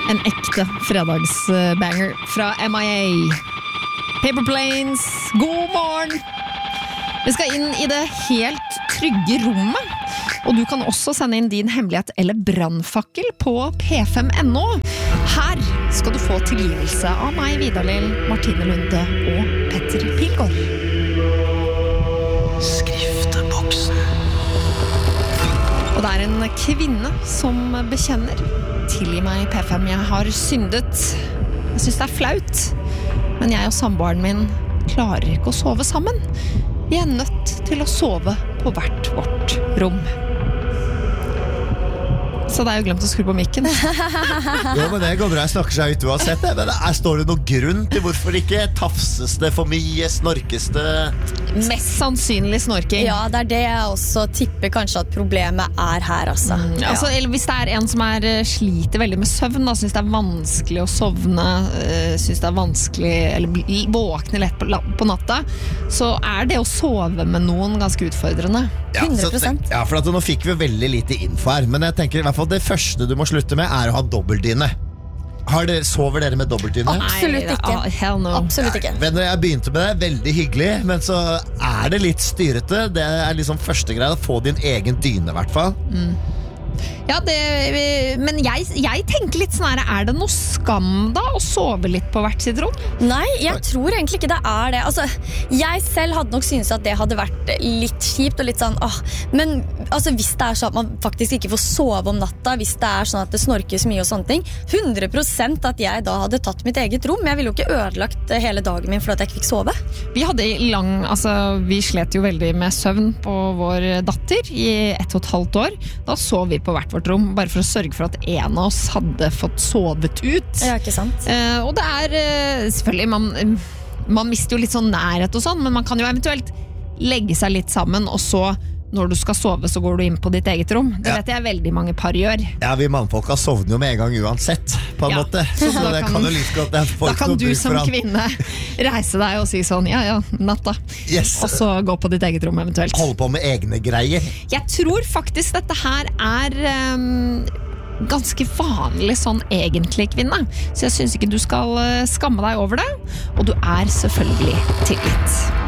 En ekte fredagsbanger fra MIA. Paper Planes, god morgen! Vi skal inn i det helt trygge rommet. Og du kan også sende inn din hemmelighet eller brannfakkel på p5.no. Her skal du få tilgivelse av meg, Vidar-Lill, Martine Lunde og Petter Pilgaard. Skrifteboksen. Og det en kvinne som bekjenner. Tilgi meg, P5, jeg har syndet. Jeg synes det flaut. Men jeg og samboeren min klarer ikke å sove sammen. Vi nødt til å sove på hvert vårt rom. Så det jo glemt å skru på mikken. Jo, men det går bra, jeg snakker seg ut uansett det. Men står det noen grunn til hvorfor ikke tafses det for mye, snorkes det? Mest sannsynlig snorking. Ja, det det jeg også tipper kanskje at problemet her, altså. Altså, eller hvis det en som sliter veldig med søvn, da, synes det vanskelig å sovne, synes det vanskelig, eller våkne lett på natta, så det å sove med noen ganske utfordrende. Ja, 100%. Ja, for nå fikk vi veldig lite info her. Men jeg tenker i hvert fall det første du må slutte med å ha dobbeltdyne. Sover dere med dobbeltdyne? Absolutt ikke. Hell no. Absolutt ikke. Men når jeg begynte med det, veldig hyggelig. Men så det litt styrete. Det liksom første greia, å få din egen dyne i hvert fall. Ja, men jeg tenker litt sånn her, det noe skam da å sove litt på hvert sitt rom? Nei, jeg tror egentlig ikke det det. Altså, jeg selv hadde nok syntes at det hadde vært litt kjipt og litt sånn, men altså, hvis det sånn at man faktisk ikke får sove om natta, hvis det sånn at det snorkes mye og sånne ting, 100% at jeg da hadde tatt mitt eget rom. Jeg ville jo ikke ødelagt hele dagen min for at jeg ikke fikk sove. Vi slet jo veldig med søvn på vår datter i 1,5 år. Da sov vi på hvert vårt rom, bare for å sørge for at en av oss hadde fått sovet ut. Ja, ikke sant? Og det selvfølgelig, man mister jo litt sånn nærhet og sånn, men man kan jo eventuelt legge seg litt sammen, og så når du skal sove, så går du inn på ditt eget rom. Det vet jeg veldig mange par gjør. Ja, vi mannfolka sovner jo med en gang uansett, på en måte. Så det kan jo like godt da kan du som kvinne reise deg og si sånn, ja, natta. Yes. Og så gå på ditt eget rom eventuelt. Holde på med egne greier. Jeg tror faktisk dette her ganske vanlig sånn egentlig, kvinne. Så jeg synes ikke du skal skamme deg over det. Og du selvfølgelig tilgitt.